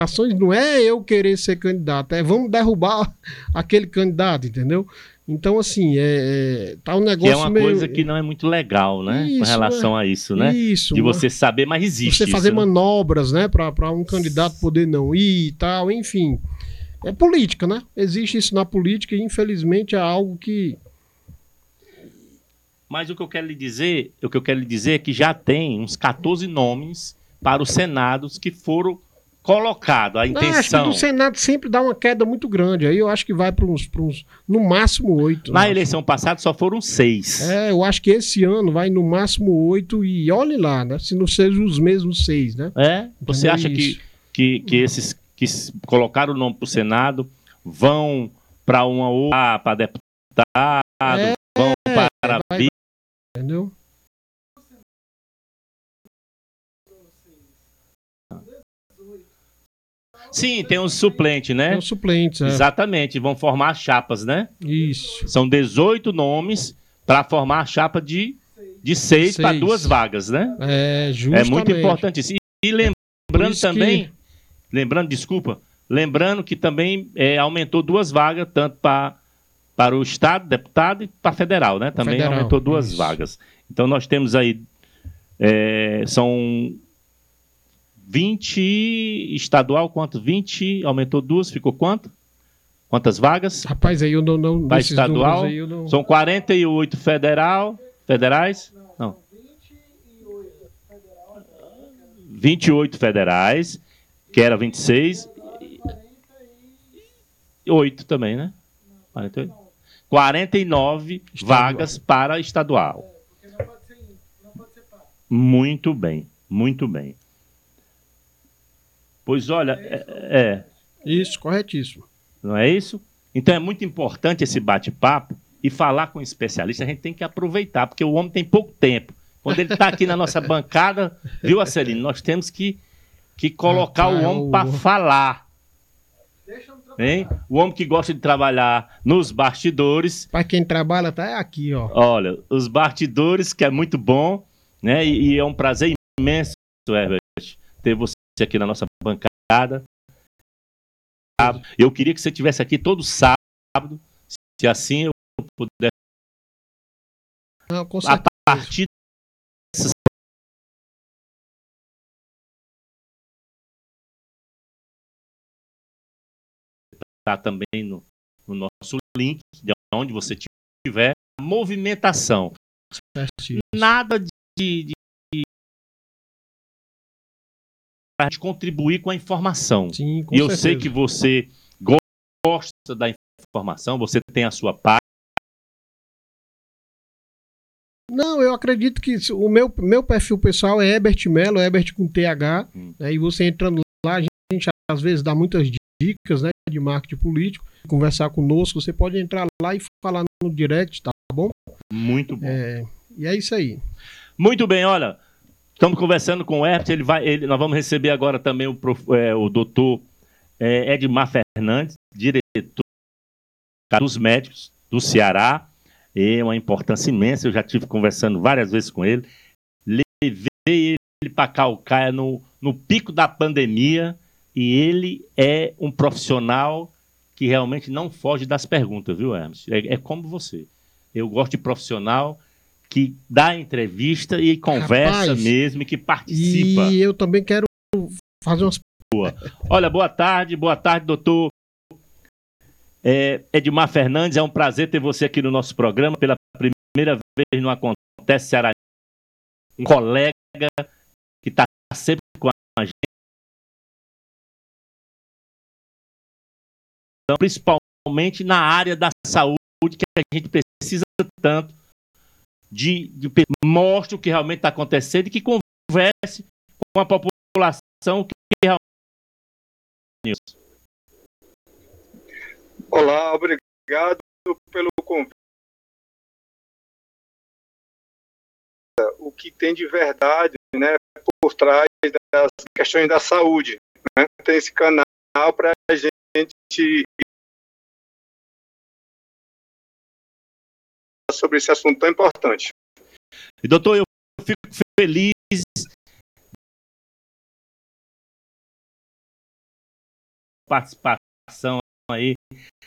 ações não é eu querer ser candidato, é vamos derrubar aquele candidato, entendeu? Então, assim, tá um negócio que é uma coisa que não é muito legal, né? Com relação a isso, né? Isso. De você saber, mas existe você fazer isso, né? manobras, né? Para um candidato poder não ir e tal, enfim. É política, né? Existe isso na política e, infelizmente, é algo que... Mas o que eu quero lhe dizer é que já tem uns 14 nomes para o Senado que foram colocados. A intenção... acho que do Senado sempre dá uma queda muito grande. Aí eu acho que vai para uns no máximo 8. Na eleição passada só foram 6. Eu acho que esse ano vai no máximo 8 e olhe lá, né? Se não sejam os mesmos 6, né? Você acha que esses que colocaram o nome para o Senado vão para uma outra, para deputado, vão para vice, entendeu? Sim, tem os suplentes, né? Tem os suplentes, Exatamente, vão formar chapas, né? Isso. São 18 nomes para formar a chapa de 6 para 2 vagas, né? Justamente. É muito importante isso. E lembrando também, lembrando que também aumentou 2 vagas, tanto para o Estado, deputado, e para federal, né? Também federal, aumentou 2 vagas. Então nós temos aí, são 20 estadual, quanto? 20, aumentou 2, ficou quanto? Quantas vagas? Rapaz, aí eu não para estadual, aí eu não... são 48 federais? Não. 28 federais, que era 26. 8 também, né? 48. 49 vagas para estadual. Muito bem, muito bem. Pois olha, Isso, corretíssimo. Não é isso? Então é muito importante esse bate-papo e falar com especialista. A gente tem que aproveitar, porque o homem tem pouco tempo. Quando ele está aqui na nossa bancada, viu, Acelino? Nós temos que colocar o homem para falar. Hein? O homem que gosta de trabalhar nos bastidores. Para quem trabalha, tá aqui, ó. Olha, os bastidores, que é muito bom, né? E é um prazer imenso, Herbert, ter você aqui na nossa bancada. Eu queria que você estivesse aqui todo sábado, se assim eu puder. Não, com certeza. A partir dessas... Tá também no nosso link, de onde você tiver, movimentação. Nada de contribuir com a informação. Sim, com e eu certeza. sei que você gosta da informação, você tem a sua parte. Não, eu acredito que o meu perfil pessoal é Herbert Melo, Herbert com TH, né, e você entrando lá, a gente às vezes dá muitas dicas, né, de marketing político, conversar conosco, você pode entrar lá e falar no direct, tá bom? Muito bom. E é isso aí. Muito bem, olha, estamos conversando com o Herbert, nós vamos receber agora também o doutor Edmar Fernandes, diretor dos médicos do Ceará. É uma importância imensa, eu já estive conversando várias vezes com ele. Levei ele para Caucaia no pico da pandemia e ele é um profissional que realmente não foge das perguntas, viu, Hermes? É como você. Eu gosto de profissional que dá entrevista e conversa, rapaz, mesmo, e que participa. E eu também quero fazer umas... Olha, boa tarde, doutor Edmar Fernandes. É um prazer ter você aqui no nosso programa. Pela primeira vez não acontece Ceará. Um colega que está sempre com a gente. Principalmente na área da saúde, que a gente precisa tanto de mostre o que realmente está acontecendo e que converse com a população que realmente... Olá, obrigado pelo convite. O que tem de verdade, né, por trás das questões da saúde, né? Tem esse canal para a gente sobre esse assunto tão importante. E, doutor, eu fico feliz participação aí